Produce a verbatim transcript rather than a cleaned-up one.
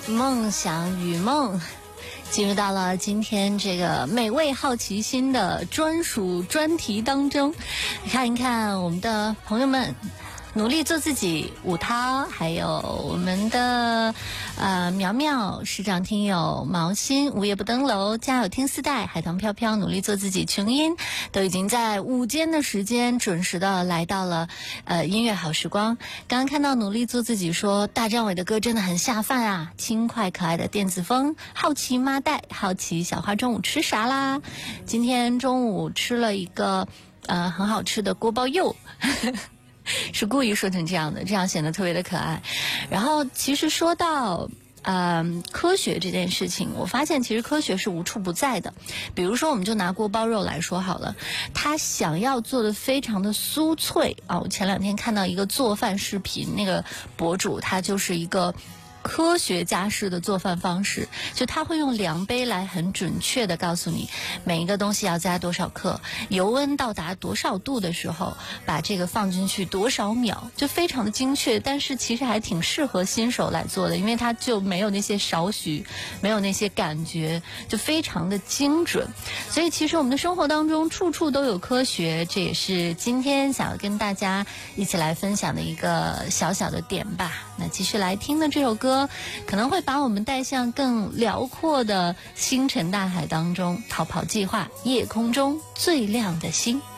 梦想与梦，进入到了今天这个美味好奇心的专属专题当中，看一看我们的朋友们努力做自己，武涛，还有我们的呃苗苗市长听友毛心，午夜不登楼，家有听四代，海棠飘飘，努力做自己，琼音都已经在午间的时间准时的来到了呃音乐好时光。刚刚看到努力做自己说大张伟的歌真的很下饭啊，轻快可爱的电子风，好奇妈带，好奇小花中午吃啥啦？今天中午吃了一个呃很好吃的锅包肉。是故意说成这样的，这样显得特别的可爱。然后其实说到嗯、呃，科学这件事情，我发现其实科学是无处不在的。比如说我们就拿锅包肉来说好了，他想要做的非常的酥脆啊。我前两天看到一个做饭视频，那个博主他就是一个科学家式的做饭方式，就他会用量杯来很准确的告诉你每一个东西要加多少克，油温到达多少度的时候把这个放进去多少秒，就非常的精确。但是其实还挺适合新手来做的，因为它就没有那些少许，没有那些感觉，就非常的精准。所以其实我们的生活当中处处都有科学，这也是今天想要跟大家一起来分享的一个小小的点吧。那继续来听的这首歌可能会把我们带向更辽阔的星辰大海当中，逃跑计划，夜空中最亮的星。